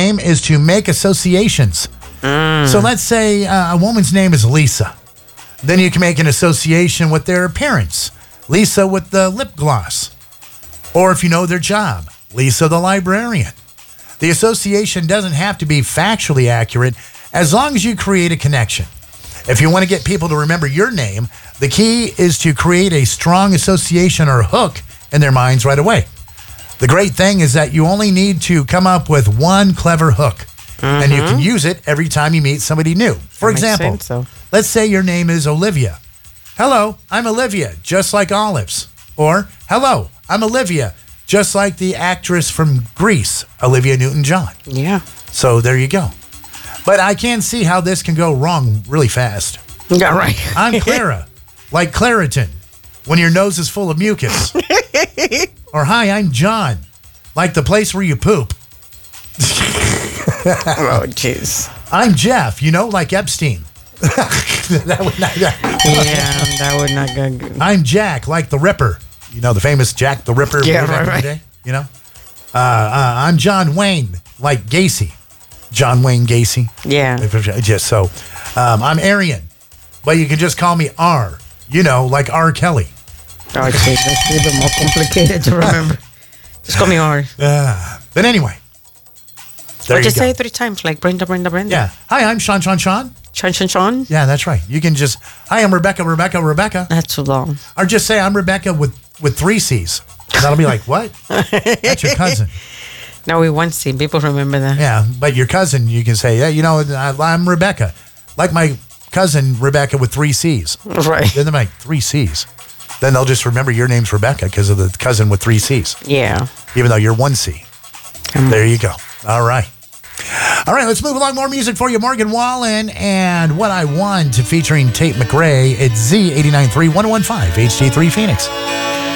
name is to make associations. So let's say a woman's name is Lisa. Then you can make an association with their appearance. Lisa with the lip gloss. Or if you know their job, Lisa the librarian. The association doesn't have to be factually accurate as long as you create a connection. If you want to get people to remember your name, the key is to create a strong association or hook in their minds right away. The great thing is that you only need to come up with one clever hook. And you can use it every time you meet somebody new. For example, let's say your name is Olivia. Hello, I'm Olivia, just like olives. Or, hello, I'm Olivia, just like the actress from Grease, Olivia Newton-John. Yeah. So there you go. But I can see how this can go wrong really fast. Yeah, right. I'm Clara, like Claritin, when your nose is full of mucus. Or, hi, I'm John, like the place where you poop. Oh, jeez. I'm Jeff, like Epstein. That would not go good. I'm Jack, like the Ripper. The famous Jack the Ripper. Yeah, right. I'm John Wayne, like Gacy. John Wayne Gacy. Yeah. Just so. I'm Arian, but you can just call me R. Like R. Kelly. Oh, geez, that's a little bit more complicated to remember. Just call me R. But anyway. Or just say it 3 times, like Brenda. Yeah. Hi, I'm Sean. Sean. Yeah, that's right. You can just, hi, I'm Rebecca. That's too long. Or just say I'm Rebecca with 3 C's. That'll be like, what? That's your cousin. No, we one C. People remember that. Yeah, but your cousin, you can say, I'm Rebecca. Like my cousin, Rebecca with 3 C's. Right. Then they're like, 3 C's. Then they'll just remember your name's Rebecca because of the cousin with 3 C's. Yeah. Even though you're 1 C. There you go. All right. Let's move along. More music for you. Morgan Wallen and What I Want featuring Tate McRae at Z89.3 1015 HD3 Phoenix.